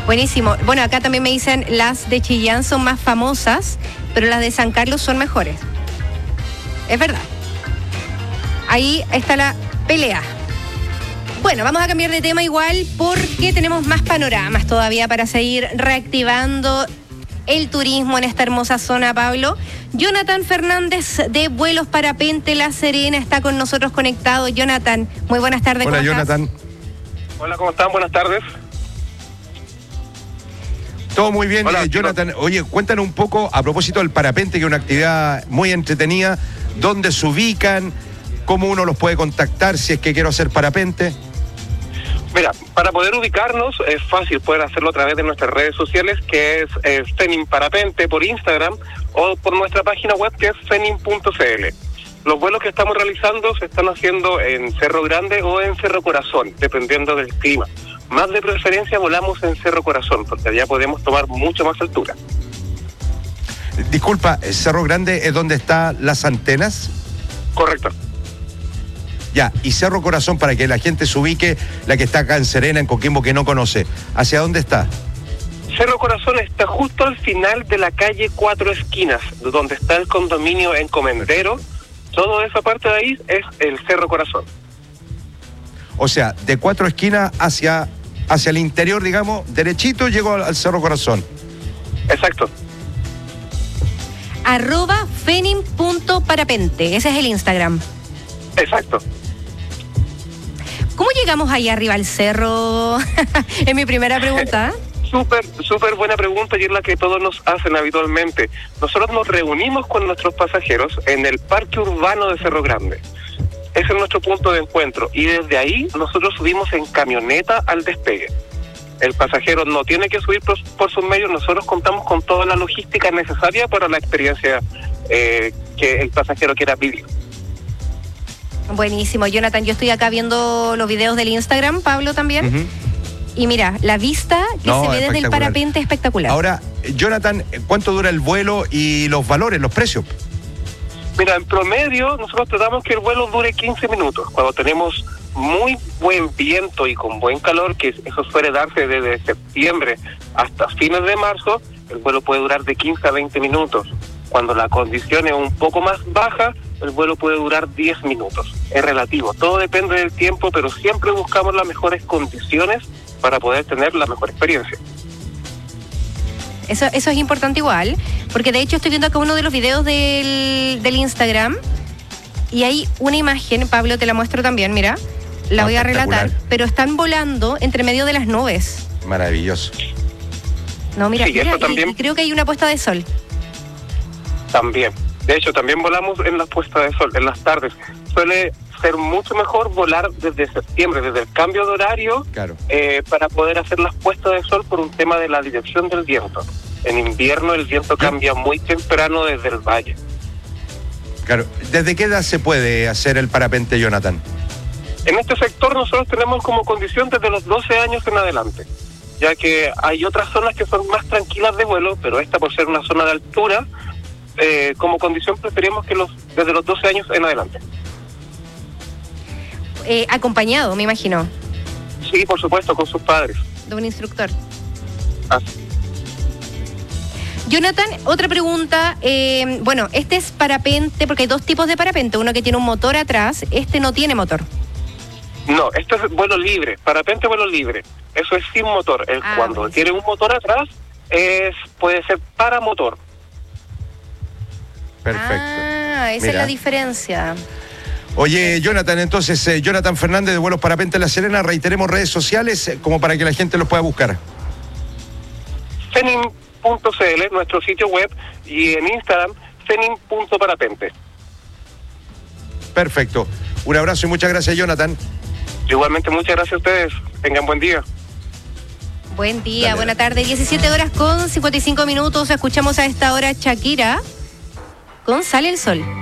Buenísimo. Bueno, acá también me dicen las de Chillán son más famosas, pero las de San Carlos son mejores. Es verdad. Ahí está la pelea. Bueno, vamos a cambiar de tema igual porque tenemos más panoramas todavía para seguir reactivando el turismo en esta hermosa zona, Pablo. Jonathan Fernández de Vuelos Parapente La Serena está con nosotros conectado. Jonathan, muy buenas tardes. Hola, Jonathan. Hola, ¿cómo están? Buenas tardes. Todo muy bien. Hola, Jonathan. Oye, cuéntanos un poco a propósito del parapente, que es una actividad muy entretenida. ¿Dónde se ubican? ¿Cómo uno los puede contactar si es que quiero hacer parapente? Mira, para poder ubicarnos es fácil, pueden hacerlo a través de nuestras redes sociales, que es Fenim Parapente por Instagram, o por nuestra página web, que es fenim.cl. Los vuelos que estamos realizando se están haciendo en Cerro Grande o en Cerro Corazón, dependiendo del clima. Más de preferencia volamos en Cerro Corazón, porque allá podemos tomar mucho más altura. Disculpa, ¿Cerro Grande es donde están las antenas? Correcto. Ya, y Cerro Corazón, para que la gente se ubique, la que está acá en Serena, en Coquimbo, que no conoce, ¿hacia dónde está? Cerro Corazón está justo al final de la calle Cuatro Esquinas, donde está el condominio Encomendero. Toda esa parte de ahí es el Cerro Corazón. O sea, de Cuatro Esquinas hacia el interior, digamos, derechito, llego al Cerro Corazón. Exacto. @fenim.parapente, ese es el Instagram. Exacto. ¿Cómo llegamos ahí arriba al cerro? Es mi primera pregunta. Súper buena pregunta, y es la que todos nos hacen habitualmente. Nosotros nos reunimos con nuestros pasajeros en el Parque Urbano de Cerro Grande. Ese es nuestro punto de encuentro, y desde ahí nosotros subimos en camioneta al despegue. El pasajero no tiene que subir por sus medios, nosotros contamos con toda la logística necesaria para la experiencia que el pasajero quiera vivir. Buenísimo, Jonathan. Yo estoy acá viendo los videos del Instagram, Pablo también. Uh-huh. Y mira, la vista que se ve desde el parapente es espectacular. Ahora, Jonathan, ¿cuánto dura el vuelo y los valores, los precios? Mira, en promedio nosotros tratamos que el vuelo dure 15 minutos. Cuando tenemos muy buen viento y con buen calor, que eso suele darse desde septiembre hasta fines de marzo, el vuelo puede durar de 15 a 20 minutos. Cuando la condición es un poco más baja, el vuelo puede durar 10 minutos. Es relativo, todo depende del tiempo, pero siempre buscamos las mejores condiciones para poder tener la mejor experiencia. Eso es importante igual, porque de hecho estoy viendo acá uno de los videos del Instagram y hay una imagen, Pablo, te la muestro también, mira, la voy a relatar, pero están volando entre medio de las nubes. Maravilloso. No, mira, sí, mira, también... y creo que hay una puesta de sol. También. De hecho, también volamos en las puestas de sol, en las tardes. Suele ser mucho mejor volar desde septiembre, desde el cambio de horario, claro, para poder hacer las puestas de sol por un tema de la dirección del viento. En invierno el viento cambia muy temprano desde el valle. Claro. ¿Desde qué edad se puede hacer el parapente, Jonathan? En este sector nosotros tenemos como condición desde los 12 años en adelante, ya que hay otras zonas que son más tranquilas de vuelo, pero esta, por ser una zona de altura, como condición preferimos que desde los 12 años en adelante. Acompañado, me imagino. Sí, por supuesto, con sus padres. De un instructor. Así. Jonathan, otra pregunta. Bueno, este es parapente, porque hay dos tipos de parapente. Uno que tiene un motor atrás, este no tiene motor. No, esto es vuelo libre, parapente vuelo libre. Eso es sin motor. Cuando tiene un motor atrás, puede ser paramotor. Perfecto. Ah, esa Mira. es la diferencia. Oye, Jonathan, entonces, Jonathan Fernández de Vuelos Parapente La Serena, reiteremos redes sociales como para que la gente los pueda buscar. fenim.cl, nuestro sitio web, y en Instagram, fenim.parapente. Perfecto. Un abrazo y muchas gracias, Jonathan. Igualmente, muchas gracias a ustedes. Tengan buen día. Buen día, Dale. buena tarde. 17:55. Escuchamos a esta hora Shakira con Sale el Sol.